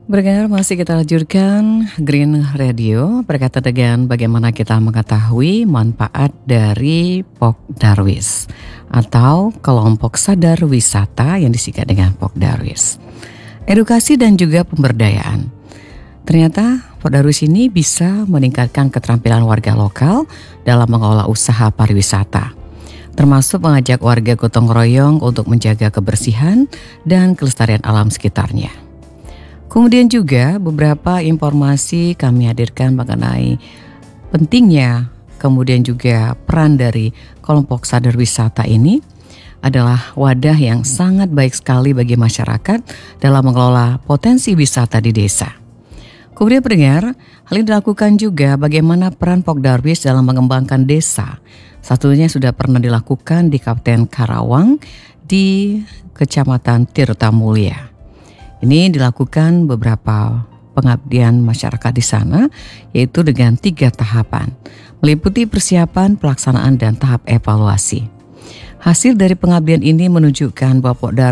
Berdengar masih kita lanjutkan Green Radio berkaitan dengan bagaimana kita mengetahui manfaat dari Pok Darwis atau kelompok sadar wisata yang disingkat dengan Pok Darwis. Edukasi dan juga pemberdayaan. Ternyata Pok Darwis ini bisa meningkatkan keterampilan warga lokal dalam mengelola usaha pariwisata, termasuk mengajak warga gotong royong untuk menjaga kebersihan dan kelestarian alam sekitarnya. Kemudian juga beberapa informasi kami hadirkan mengenai pentingnya, kemudian juga peran dari kelompok sadar wisata ini adalah wadah yang sangat baik sekali bagi masyarakat dalam mengelola potensi wisata di desa. Kemudian pendengar, hal ini dilakukan juga bagaimana peran Pok Darwis dalam mengembangkan desa. Satunya sudah pernah dilakukan di Kabupaten Karawang di Kecamatan Tirtamulya. Ini dilakukan beberapa pengabdian masyarakat di sana, yaitu dengan 3 tahapan, meliputi persiapan, pelaksanaan, dan tahap evaluasi. Hasil dari pengabdian ini menunjukkan bahwa Pok Darwis